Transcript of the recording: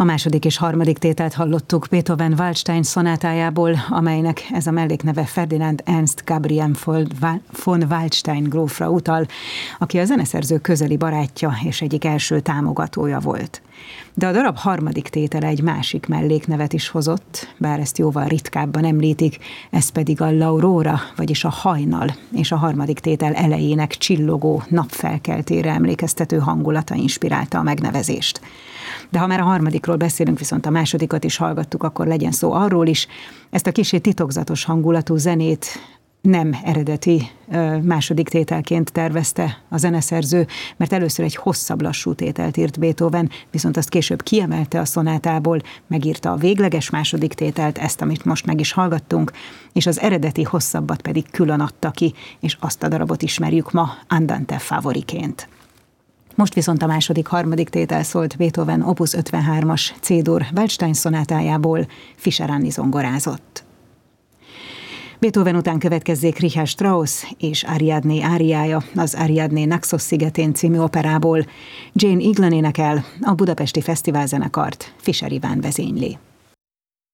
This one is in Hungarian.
A második és harmadik tételt hallottuk Beethoven Waldstein szonátájából, amelynek ez a mellékneve Ferdinand Ernst Gabriel von Waldstein grófra utal, aki a zeneszerző közeli barátja és egyik első támogatója volt. De a darab harmadik tétele egy másik melléknevet is hozott, bár ezt jóval ritkábban említik, ez pedig a L'Aurora, vagyis a hajnal, és a harmadik tétel elejének csillogó napfelkeltére emlékeztető hangulata inspirálta a megnevezést. De ha már a harmadikról beszélünk, viszont a másodikat is hallgattuk, akkor legyen szó arról is. Ezt a kissé titokzatos hangulatú zenét nem eredeti második tételként tervezte a zeneszerző, mert először egy hosszabb lassú tételt írt Beethoven, viszont azt később kiemelte a szonátából, megírta a végleges második tételt, ezt, amit most meg is hallgattunk, és az eredeti hosszabbat pedig külön adta ki, és azt a darabot ismerjük ma Andante favoriként. Most viszont a második-harmadik tétel szólt Beethoven Opus 53-as C-dur Waldstein szonátájából, Fischer Anni zongorázott. Beethoven után következzék Richard Strauss és Ariadné áriája, az Ariadné Naxos szigetén című operából. Jane Eaglen énekel, a Budapesti Fesztiválzenekart Fischer Iván vezényli.